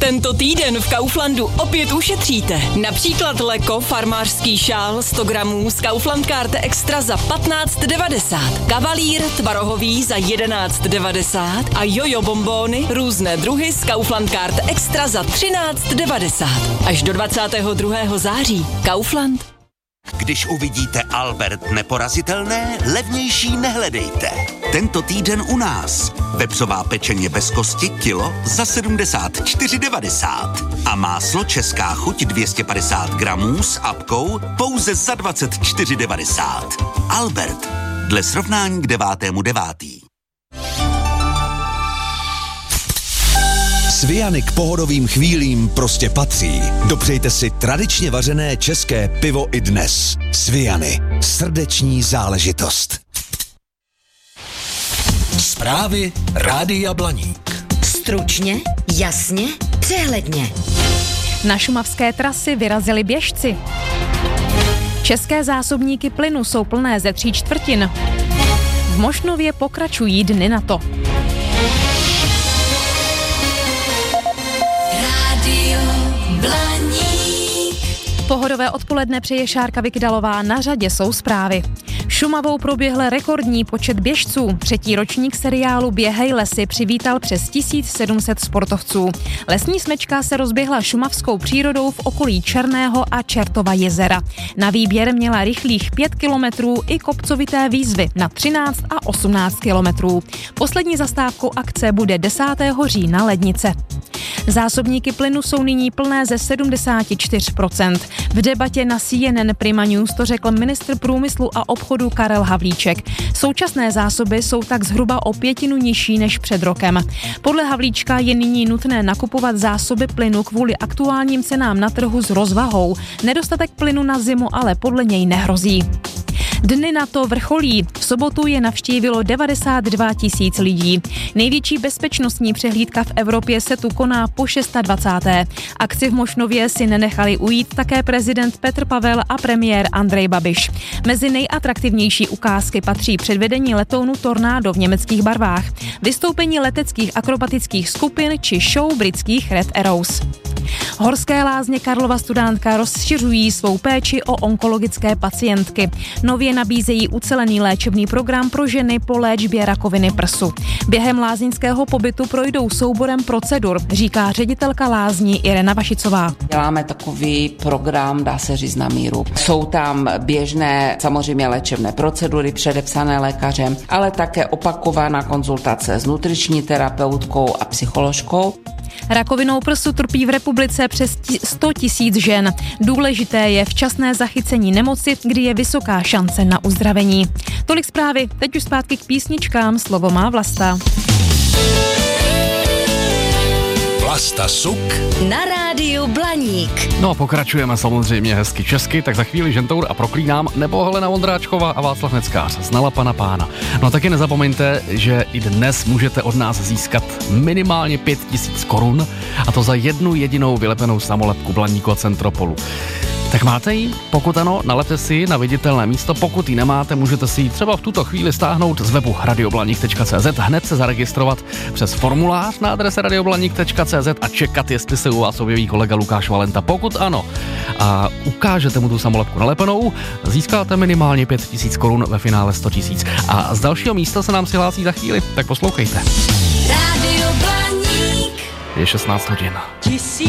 Tento týden v Kauflandu opět ušetříte. Například Leko farmářský šál 100 gramů z Kaufland Karte Extra za 15,90. Kavalír tvarohový za 11,90 a jojo bombóny různé druhy z Kaufland Karte Extra za 13,90. Až do 22. září. Kaufland. Když uvidíte Albert neporazitelné, levnější nehledejte. Tento týden u nás. Vepřová pečeně bez kosti kilo za 74,90. A máslo Česká chuť 250 gramů s apkou pouze za 24,90. Albert. Dle srovnání k 9.9. Sviany k pohodovým chvílím prostě patří. Dopřejte si tradičně vařené české pivo i dnes. Sviany. Srdeční záležitost. Zprávy Rádia Blaník. Stručně, jasně, přehledně. Na šumavské trasy vyrazili běžci. České zásobníky plynu jsou plné ze 3/4. V Mošnově pokračují dny NATO. Pohodové odpoledne přeje Šárka Vykydalová, na řadě jsou zprávy. Šumavou proběhl rekordní počet běžců. 3. ročník seriálu Běhej lesy přivítal přes 1700 sportovců. Lesní smečka se rozběhla šumavskou přírodou v okolí Černého a Čertova jezera. Na výběr měla rychlých 5 kilometrů i kopcovité výzvy na 13 a 18 kilometrů. Poslední zastávkou akce bude 10. října Lednice. Zásobníky plynu jsou nyní plné ze 74%. V debatě na CNN Prima News to řekl ministr průmyslu a obchodu Karel Havlíček. Současné zásoby jsou tak zhruba o 1/5 nižší než před rokem. Podle Havlíčka je nyní nutné nakupovat zásoby plynu kvůli aktuálním cenám na trhu s rozvahou. Nedostatek plynu na zimu ale podle něj nehrozí. Dny NATO vrcholí. V sobotu je navštívilo 92 000 lidí. Největší bezpečnostní přehlídka v Evropě se tu koná po 26. Akci v Mošnově si nenechali ujít také prezident Petr Pavel a premiér Andrej Babiš. Mezi nejatraktivnější ukázky patří předvedení letounu Tornádo v německých barvách, vystoupení leteckých akrobatických skupin či show britských Red Arrows. Horské lázně Karlova Studánka rozšiřují svou péči o onkologické pacientky. Nově nabízejí ucelený léčebný program pro ženy po léčbě rakoviny prsu. Během lázeňského pobytu projdou souborem procedur, říká ředitelka lázní Irena Vašicová. Děláme takový program, dá se říct, na míru. Jsou tam běžné samozřejmě léčebné procedury předepsané lékařem, ale také opakovaná konzultace s nutriční terapeutkou a psycholožkou. Rakovinou prsu trpí v republice přes 100 000 žen. Důležité je včasné zachycení nemoci, kdy je vysoká šance na uzdravení. Tolik zprávy, teď už zpátky k písničkám, slovo má Vlasta. Vlasta Suk Na rádiu Blaník. No a pokračujeme samozřejmě hezky česky, tak za chvíli Žentour a Proklínám nebo Helena Vondráčková a Václav Neckář. Znala pana pána. No a taky nezapomeňte, že i dnes můžete od nás získat minimálně 5 000 korun a to za jednu jedinou vylepenou samolepku Blaníku a Centropolu. Tak máte ji? Pokud ano, nalepte si ji na viditelné místo, pokud ji nemáte, můžete si ji třeba v tuto chvíli stáhnout z webu radioblanik.cz, hned se zaregistrovat přes formulář na adrese radioblanik.cz a čekat, jestli se u vás objeví kolega Lukáš Valenta. Pokud ano a ukážete mu tu samolepku nalepenou, získáte minimálně 5 000 korun, ve finále 100 000. A z dalšího místa se nám přihlásí za chvíli, tak poslouchejte. Radio Blaník. Je 16 hodin.